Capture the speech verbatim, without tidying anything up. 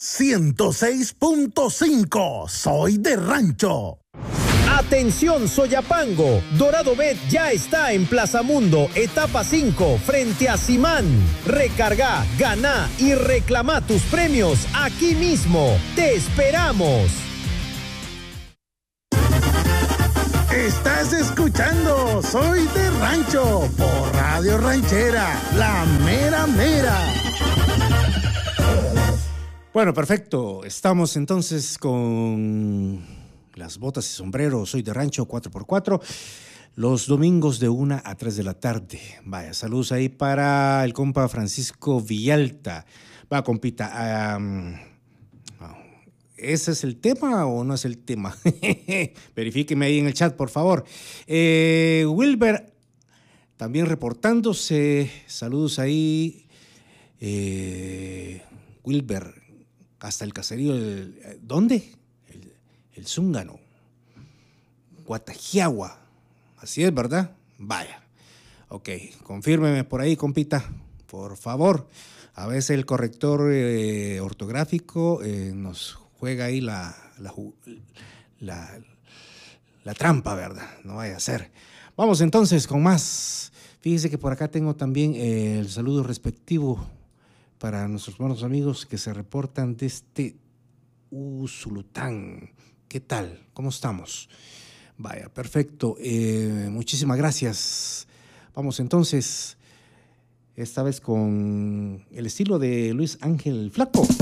ciento seis punto cinco. Soy de rancho. Atención Soyapango, Dorado Bet ya está en Plaza Mundo, etapa cinco, frente a Simán. Recarga, gana y reclama tus premios aquí mismo. ¡Te esperamos! Estás escuchando Soy de Rancho por Radio Ranchera, la mera mera. Bueno, perfecto. Estamos entonces con las botas y sombreros. Soy de Rancho cuatro por cuatro. Los domingos de una a tres de la tarde. Vaya, saludos ahí para el compa Francisco Villalta. Va, compita. Um, ¿Ese es el tema o no es el tema? Verifíqueme ahí en el chat, por favor. Eh, Wilber, también reportándose. Saludos ahí. Eh, Wilber, hasta el caserío. El, ¿Dónde? El, el Zúngano. Guatajiagua. Así es, ¿verdad? Vaya. Ok, confírmeme por ahí, compita. Por favor. A veces el corrector eh, ortográfico eh, nos juega ahí la, la, la, la trampa, ¿verdad? No vaya a ser. Vamos entonces con más. Fíjese que por acá tengo también eh, el saludo respectivo para nuestros buenos amigos que se reportan desde Usulután. ¿Qué tal? ¿Cómo estamos? Vaya, perfecto. Eh, muchísimas gracias. Vamos entonces, esta vez con el estilo de Luis Ángel Flaco.